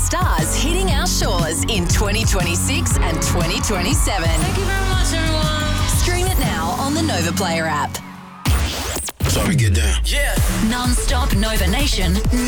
stars hitting our shores in 2026 and 2027. Thank you very much, everyone. Stream it now on the Nova Player app. That's how we get down. Non-stop Nova Nation